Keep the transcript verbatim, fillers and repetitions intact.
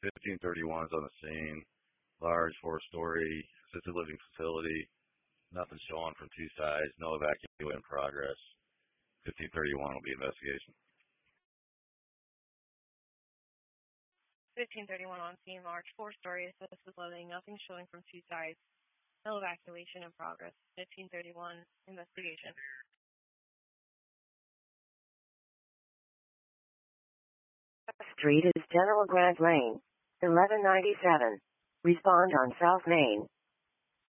fifteen thirty-one is on the scene. Large four-story assisted living facility. Nothing showing from two sides. No evacuation in progress. fifteen thirty-one will be investigation. fifteen thirty-one on scene. Large four-story assisted living. Nothing showing from two sides. No evacuation in progress. fifteen thirty-one investigation. Street is General Grant Lane, eleven ninety-seven. Respond on South Main.